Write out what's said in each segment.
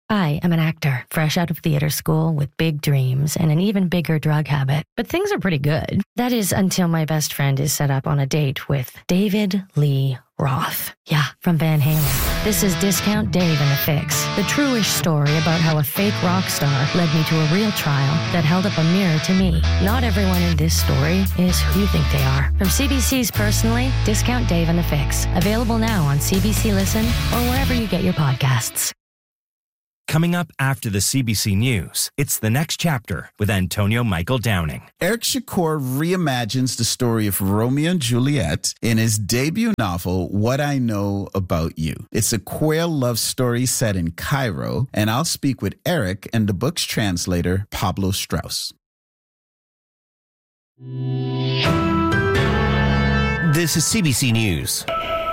I am an actor, fresh out of theater school with big dreams and an even bigger drug habit. But things are pretty good. That is until my best friend is set up on a date with David Lee Roth. Yeah, from Van Halen. This is Discount Dave and the Fix, the true-ish story about how a fake rock star led me to a real trial that held up a mirror to me. Not everyone in this story is who you think they are. From CBC's Personally, Discount Dave and the Fix. Available now on CBC Listen or wherever you get your podcasts. Coming up after the CBC News, it's The Next Chapter with Antonio Michael Downing. Eric Shakur reimagines the story of Romeo and Juliet in his debut novel, What I Know About You. It's a queer love story set in Cairo, and I'll speak with Eric and the book's translator, Pablo Strauss. This is CBC News.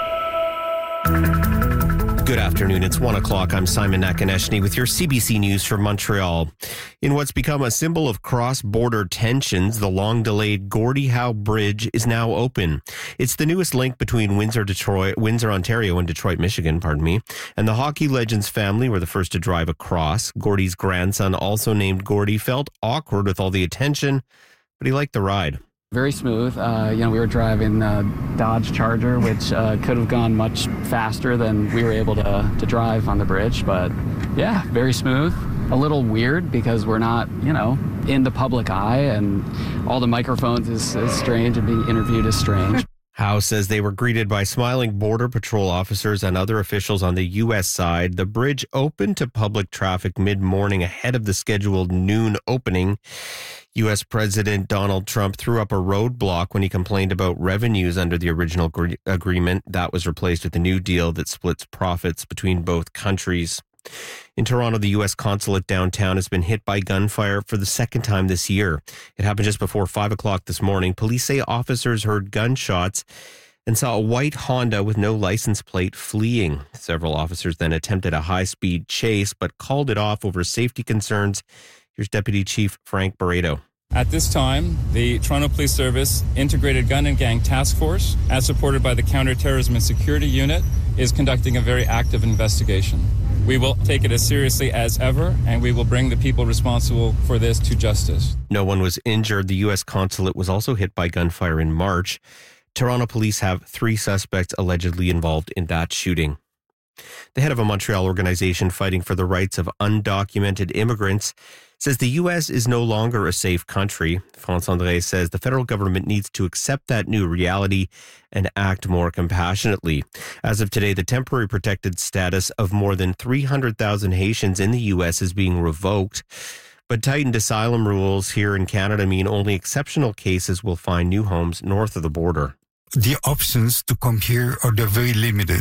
Good afternoon. It's 1 o'clock. I'm Simon Nakaneshny with your CBC News from Montreal. In what's become a symbol of cross-border tensions, the long-delayed Gordie Howe Bridge is now open. It's the newest link between Windsor, Ontario and Detroit, Michigan, and the hockey legend's family were the first to drive across. Gordie's grandson, also named Gordie, felt awkward with all the attention, but he liked the ride. Very smooth. We were driving Dodge Charger, which could have gone much faster than we were able to drive on the bridge. But yeah, very smooth. A little weird because we're not, in the public eye, and all the microphones is strange, and being interviewed is strange. Howe says they were greeted by smiling Border Patrol officers and other officials on the U.S. side. The bridge opened to public traffic mid-morning ahead of the scheduled noon opening. U.S. President Donald Trump threw up a roadblock when he complained about revenues under the original agreement. That was replaced with a new deal that splits profits between both countries. In Toronto, the U.S. consulate downtown has been hit by gunfire for the second time this year. It happened just before 5 o'clock this morning. Police say officers heard gunshots and saw a white Honda with no license plate fleeing. Several officers then attempted a high-speed chase but called it off over safety concerns. Here's Deputy Chief Frank Barreto. At this time, the Toronto Police Service Integrated Gun and Gang Task Force, as supported by the Counterterrorism and Security Unit, is conducting a very active investigation. We will take it as seriously as ever, and we will bring the people responsible for this to justice. No one was injured. The U.S. consulate was also hit by gunfire in March. Toronto police have 3 suspects allegedly involved in that shooting. The head of a Montreal organization fighting for the rights of undocumented immigrants says the U.S. is no longer a safe country. France André says the federal government needs to accept that new reality and act more compassionately. As of today, the temporary protected status of more than 300,000 Haitians in the U.S. is being revoked. But tightened asylum rules here in Canada mean only exceptional cases will find new homes north of the border. The options to come here are very limited.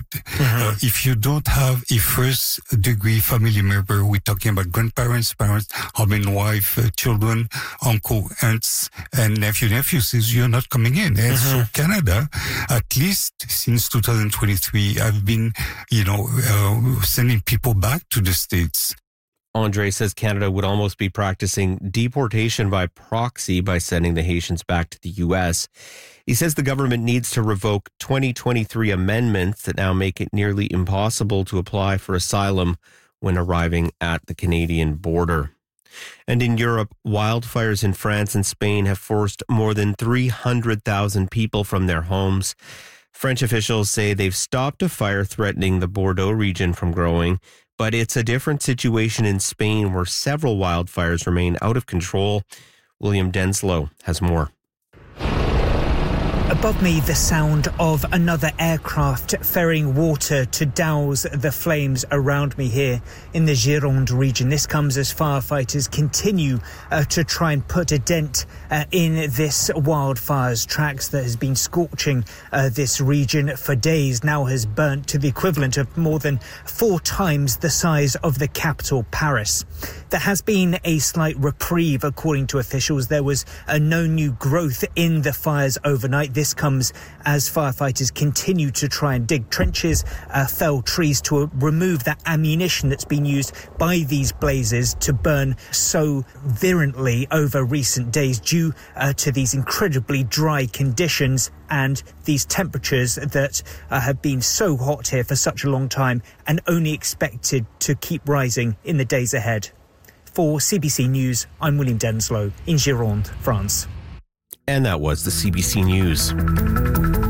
If you don't have a first-degree family member, we're talking about grandparents, parents, husband, wife, children, uncle, aunts, and nephews, you're not coming in. And so Canada, at least since 2023, I've been, sending people back to the States. Andre says Canada would almost be practicing deportation by proxy by sending the Haitians back to the U.S. He says the government needs to revoke 2023 amendments that now make it nearly impossible to apply for asylum when arriving at the Canadian border. And in Europe, wildfires in France and Spain have forced more than 300,000 people from their homes. French officials say they've stopped a fire threatening the Bordeaux region from growing, but it's a different situation in Spain where several wildfires remain out of control. William Denslow has more. Above me, the sound of another aircraft ferrying water to douse the flames around me here in the Gironde region. This comes as firefighters continue to try and put a dent in this wildfire's tracks that has been scorching this region for days, now has burnt to the equivalent of more than 4 times the size of the capital, Paris. There has been a slight reprieve, according to officials. There was no new growth in the fires overnight. This comes as firefighters continue to try and dig trenches, fell trees to remove that ammunition that's been used by these blazes to burn so virulently over recent days due to these incredibly dry conditions and these temperatures that have been so hot here for such a long time and only expected to keep rising in the days ahead. For CBC News, I'm William Denslow in Gironde, France. And that was the CBC News.